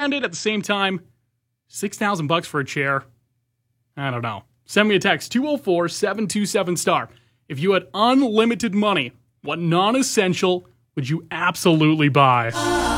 understand it. At the same time, $6,000 for a chair. I don't know. Send me a text, 204-727-STAR. If you had unlimited money, what non-essential would you absolutely buy?